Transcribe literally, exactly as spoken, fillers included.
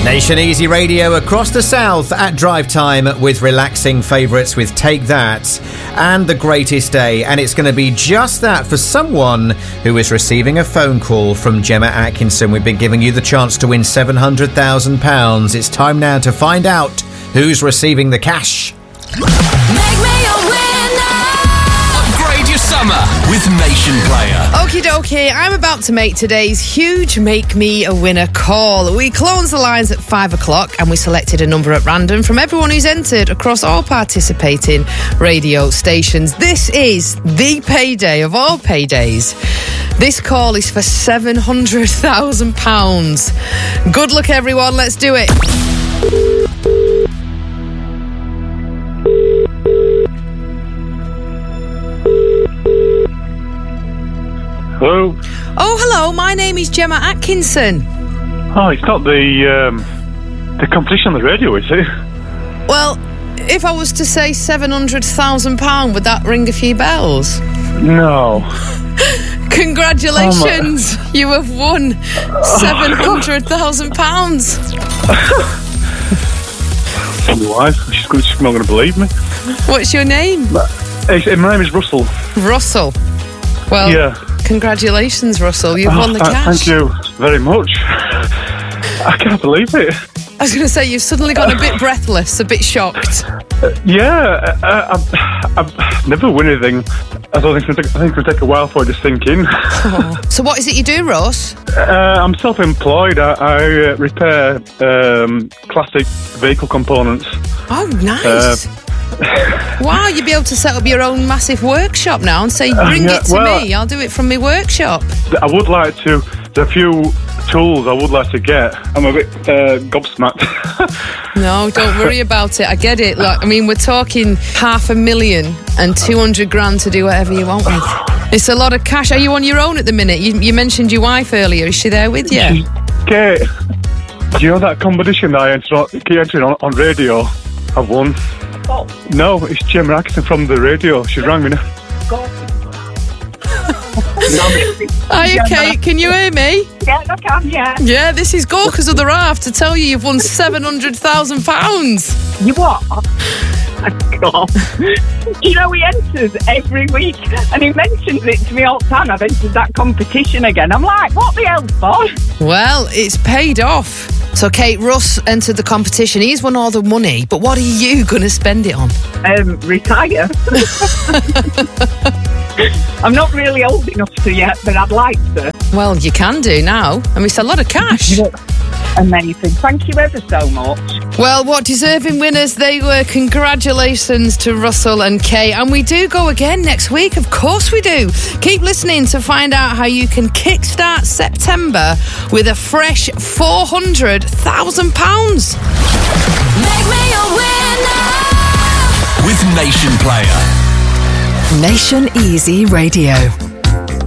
Nation Easy Radio across the south at drive time with relaxing favourites with Take That and The Greatest Day. And it's going to be just that for someone who is receiving a phone call from Gemma Atkinson. We've been giving you the chance to win seven hundred thousand pounds. It's time now to find out who's receiving the cash. Make me a winner! Upgrade your summer with Nation Player. Okie dokie, I'm about to make today's huge Make Me a Winner call. We closed the lines at five o'clock and we selected a number at random from everyone who's entered across all participating radio stations. This is the payday of all paydays. This call is for seven hundred thousand pounds. Good luck, everyone. Let's do it. Hello? Oh, hello. My name is Gemma Atkinson. Oh, it's not the um, the competition on the radio, is it? Well, if I was to say seven hundred thousand pounds, would that ring a few bells? No. Congratulations. Oh, you have won seven hundred thousand pounds. My wife, she's, she's not going to believe me. What's your name? Hey, my name is Russell. Russell. Well, yeah. Congratulations, Russell. You've oh, won the th- cash. Thank you very much. I can't believe it. I was going to say, you've suddenly got a bit breathless, a bit shocked. Uh, yeah, I, I, I've never won anything. I don't think it's going to take a while for it to sink in. Oh. So what is it you do, Ross? Uh, I'm self-employed. I, I uh, repair um, classic vehicle components. Oh, nice. Uh, Wow, you'd be able to set up your own massive workshop now and say, bring uh, yeah, it to well, me, I'll do it from my workshop. I would like to. There's a few tools I would like to get. I'm a bit uh, gobsmacked. No, don't worry about it. I get it. Like, I mean, we're talking half a million and two hundred grand to do whatever you want with. It's a lot of cash. Are you on your own at the minute? You, you mentioned your wife earlier. Is she there with you? Kate, do you know that competition that I entered on, entered on, on radio? I won. Oh. No, it's Gemma Atkinson from the radio. She rang me now. Are you okay? Can you hear me? Yeah, I can, yeah. Yeah, this is Gorka's Other Half to tell you you've won seven hundred thousand pounds. You what? Oh, God. You know, he enters every week and he mentions it to me all the time. I've entered that competition again. I'm like, what the hell for? Well, it's paid off. So, Kate, Russ entered the competition. He's won all the money, but what are you going to spend it on? Um, retire. I'm not really old enough to yet, but I'd like to. Well, you can do now. I mean, it's a lot of cash. Amazing. Thank you ever so much. Well, what deserving winners they were. Congratulations to Russell and Kay. And we do go again next week. Of course we do. Keep listening to find out how you can kickstart September with a fresh four hundred thousand pounds. Make me a winner! With Nation Player. Nation Easy Radio.